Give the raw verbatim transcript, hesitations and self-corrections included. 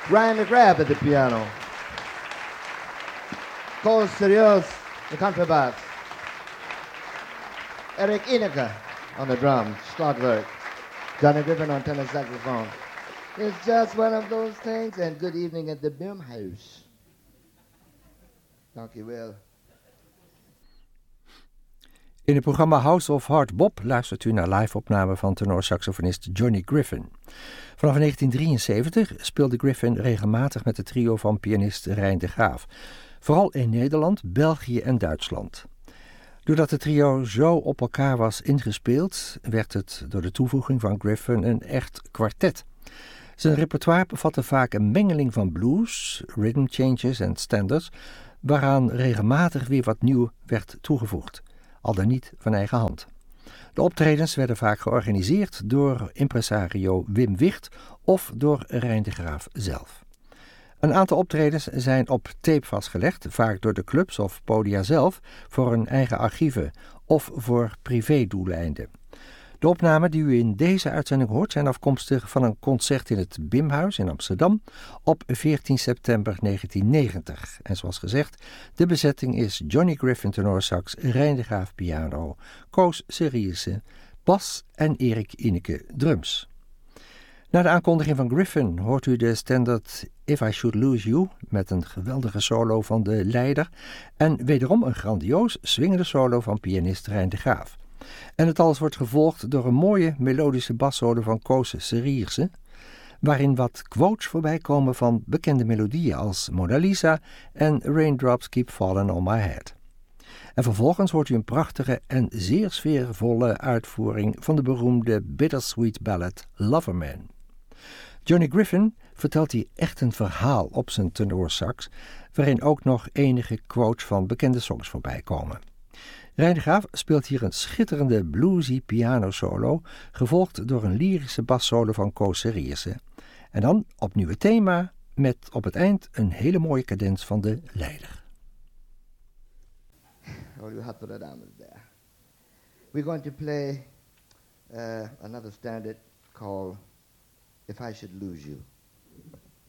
Ryan McGrath at the piano. Cole Serios, the contrabass. Eric Ineke on the drums, slagwerk. Johnny Griffin on tenor saxophone. It's just one of those things, and good evening at the Bim House. Dank je wel. In het programma House of Hard Bop luistert u naar live-opnamen van tenorsaxofonist Johnny Griffin. Vanaf negentien drieënzeventig speelde Griffin regelmatig met het trio van pianist Rijn de Graaf. Vooral in Nederland, België en Duitsland. Doordat het trio zo op elkaar was ingespeeld, werd het door de toevoeging van Griffin een echt kwartet. Zijn repertoire bevatte vaak een mengeling van blues, rhythm changes en standards, waaraan regelmatig weer wat nieuw werd toegevoegd, al dan niet van eigen hand. De optredens werden vaak georganiseerd door impresario Wim Wicht of door Rijn de Graaf zelf. Een aantal optredens zijn op tape vastgelegd, vaak door de clubs of podia zelf, voor hun eigen archieven of voor privédoeleinden. De opnamen die u in deze uitzending hoort zijn afkomstig van een concert in het Bimhuis in Amsterdam op veertien september negentien negentig. En zoals gezegd, de bezetting is Johnny Griffin tenorsax, Rijn de Graaf piano, Koos Seriussen bas en Erik Ineke drums. Na de aankondiging van Griffin hoort u de standaard If I Should Lose You met een geweldige solo van de leider en wederom een grandioos swingende solo van pianist Rijn de Graaf. En het alles wordt gevolgd door een mooie melodische bassolo van Koos Serierse, waarin wat quotes voorbij komen van bekende melodieën als Mona Lisa en Raindrops Keep Falling on My Head. En vervolgens hoort u een prachtige en zeer sfeervolle uitvoering van de beroemde bittersweet ballad Loverman. Johnny Griffin vertelt hier echt een verhaal op zijn tenorsax, waarin ook nog enige quotes van bekende songs voorbij komen. Rijn de Graaf speelt hier een schitterende bluesy pianosolo, gevolgd door een lyrische bassolo van Koos Serierse. En dan opnieuw het thema, met op het eind een hele mooie cadens van de leider. Oh, you have to put down there. We're going to play uh, another standard called If I Should Lose You.